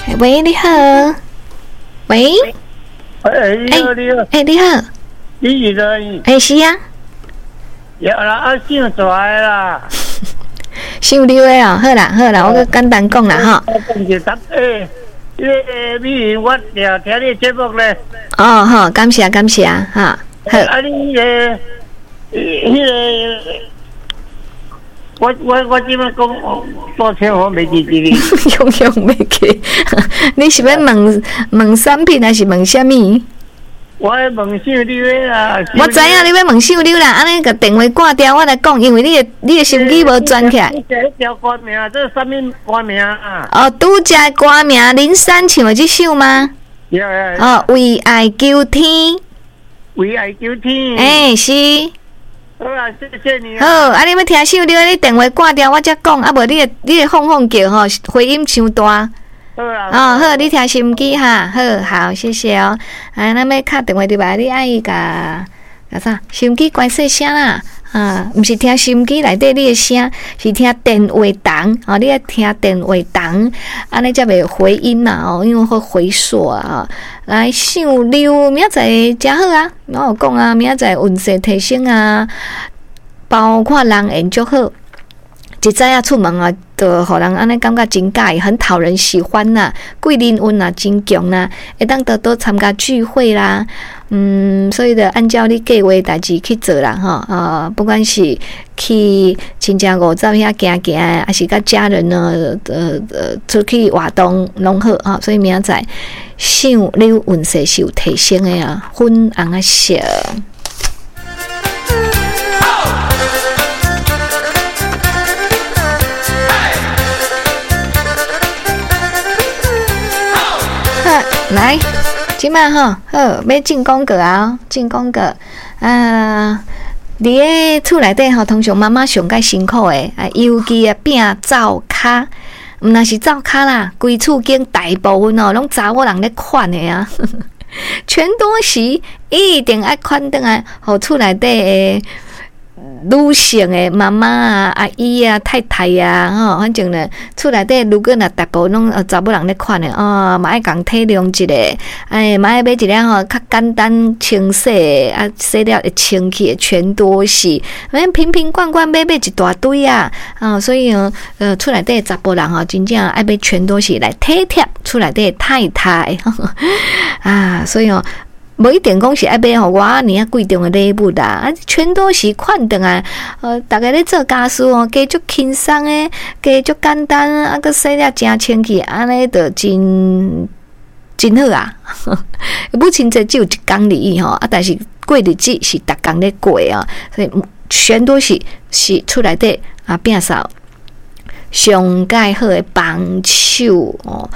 喂，你好。喂。 你好，你好。 你好。 你是谁？ 是啊。 有啦，姓拽啦。 姓刘的哦，好啦，我个简单讲啦哈。 因为美云，我听你节目咧。 哦，好，感谢哈。好。 我即摆讲多钱我未记哩。 用未记？你是要问产品还是问什么？ 我要问姓刘啦。 我知影你要问姓刘啦，安尼个电话挂掉，我来讲，因为你的手机无转起来。 你这条歌名，这是什么歌名啊？ 哦，拄只歌名03唱的这首吗？ 有。 哦，为爱求天。 为爱求天。 是。 好啊，谢谢你。 好，你要听首刘，你电话挂掉，我才讲，无你的放叫吼，回音伤大。好，你听心机哈，好，谢谢哦。咱要敲电话对吧？你爱甲啥？心机关细声啦，毋是听心机内底你的声，是听电话筒哦。你要听电话筒，安尼才袂回音嘛因为会回锁啊。来，姓刘，明仔载真好啊！我有讲啊，明仔载运势提升啊，包括人缘足好。一早出门啊，就互人安尼感觉真介意，很讨人喜欢呐。贵人运啊，真强呐，会当得到参加聚会啦。所以就按照你计划代志去做啦哈。不管是去亲戚五走遐行，还是甲家人呢，出去活动拢好哈。所以明仔载姓刘运势是有提升的啊，粉红啊色。来，即摆好，要进广告啊！进广告伫咧厝内底通常妈妈上介辛苦诶尤其拼灶骹，若是灶骹啦，规厝间大部分拢查某人咧款诶啊，全都是一定爱款倒来，互厝内底诶。女性的妈妈啊、阿姨啊、太太啊，反正呢，厝内底如果大部分拢查某人咧款的嘛爱共体谅一下，嘛爱买一个较简单清洗洗了会清气的全多洗，瓶瓶罐罐买一大堆啊，所以厝内底查甫人真正爱买全多洗来体贴厝内底太太所以无一定讲是爱买互我尼贵重的礼物啦，全都是款等啊。大家咧做家事加足轻松诶，加足简单个洗了真清气，安尼就真好啊。母亲节只有一天而已但是过日子是逐天咧过啊，所以全都是厝内底变扫上介好诶帮手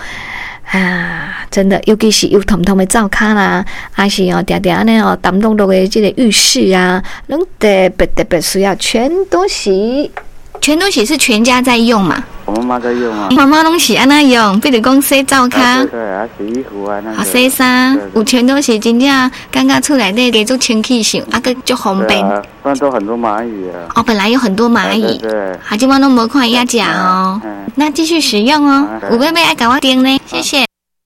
真的，尤其是有通通的灶骹啦，还是定定安尼担当落的这个浴室啊，拢特别需要全都洗。全都洗是全家在用嘛？ 我妈妈在用啊。 妈妈拢是安那用，比如讲洗灶骹， 对洗衣服啊那个。 洗衫，有全都洗，真正感觉厝内底加足清气性，个足方便。 不然都很多蚂蚁啊。 本来有很多蚂蚁，对，今晚都无看鸭脚哦。那继续使用哦。有要爱甲我订呢，谢谢。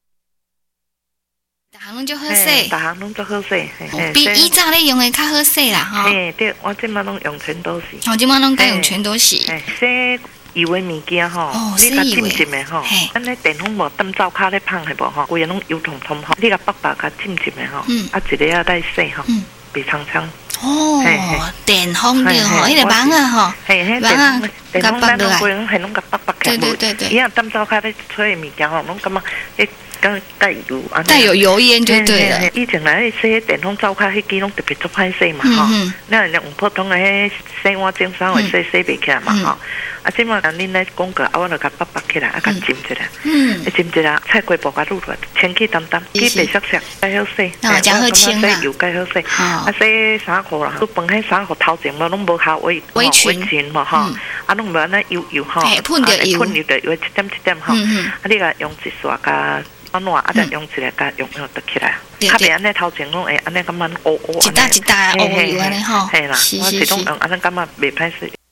拢足好势， 大行拢足好势， 比以前咧用的较好势啦， 对，我即马拢用全都洗。 即马拢该用全都洗。 洗油的物件你甲浸浸的咱咧电风无当灶骹咧芳系无规个拢油彤彤你甲白甲浸浸的一个带洗白苍苍。 电风着迄个网啊网啊，甲白落来。 系拢甲白起。对。伊当灶骹咧吹的物件拢感觉带有油烟就对了。 以前来洗电风灶骹迄支拢特别做歹洗嘛咱用普通的迄洗碗蒸衫会洗袂起来嘛即马恁咧广告我就甲拔起来甲浸一下浸一下菜瓜布甲卤落清气淡淡鸡白色色介好洗真好清洗油介好洗洗衫裤啦都放迄衫裤头前拢无效围裙嘛拢无安尼油喷着油一点你甲用一刷甲暖再用一个甲用得起来较袂安尼头前拢会安尼感觉乌一搭一搭乌油安尼嘿啦我是拢用安尼感觉袂歹势